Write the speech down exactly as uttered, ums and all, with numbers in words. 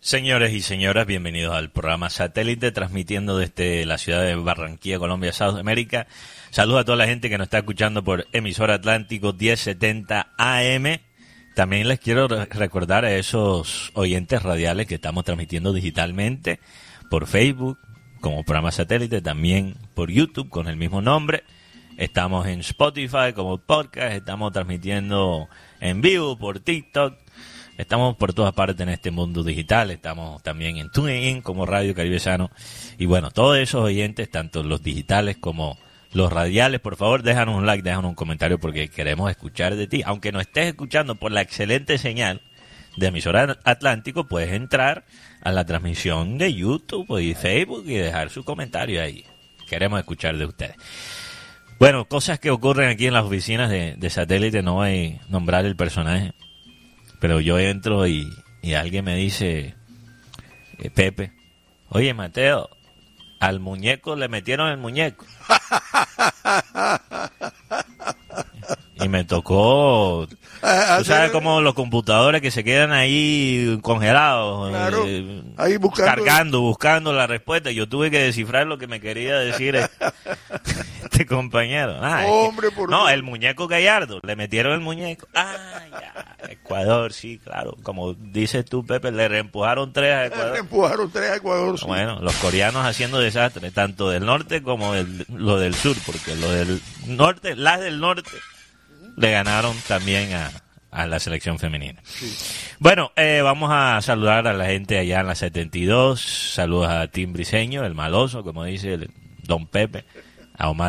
Señores y señoras, bienvenidos al programa Satélite, transmitiendo desde la ciudad de Barranquilla, Colombia, Sudamérica. Saludos a toda la gente que nos está escuchando por emisora Atlántico diez setenta A M. También les quiero re- recordar a esos oyentes radiales que estamos transmitiendo digitalmente por Facebook como programa Satélite, también por YouTube con el mismo nombre. Estamos en Spotify como podcast, estamos transmitiendo en vivo por TikTok. Estamos por todas partes en este mundo digital, estamos también en TuneIn como Radio Caribe Sano. Y bueno, todos esos oyentes, tanto los digitales como los radiales, por favor, déjanos un like, déjanos un comentario porque queremos escuchar de ti. Aunque nos estés escuchando por la excelente señal de emisora Atlántico, puedes entrar a la transmisión de YouTube y Facebook y dejar su comentario ahí. Queremos escuchar de ustedes. Bueno, cosas que ocurren aquí en las oficinas de, de Satélite, no voy a nombrar el personaje. Pero yo entro y, y alguien me dice, eh, Pepe, oye Mateo, al muñeco le metieron el muñeco. Y me tocó, tú sabes como los computadores que se quedan ahí congelados, claro, eh, ahí buscando, cargando, buscando la respuesta. Yo tuve que descifrar lo que me quería decir este compañero. Ah, Hombre, que, por no, Dios. el muñeco Gallardo, le metieron el muñeco. Ah, ya, Ecuador, sí, claro. Como dices tú, Pepe, le reempujaron tres a Ecuador. Le empujaron tres a Ecuador. Sí. Bueno, los coreanos haciendo desastre, tanto del norte como del, lo del sur, porque lo del norte, las del norte, le ganaron también a, a la selección femenina. Sí. Bueno, eh, vamos a saludar a la gente allá en la setenta y dos. Saludos a Tim Briseño, el maloso, como dice el don Pepe, a Omar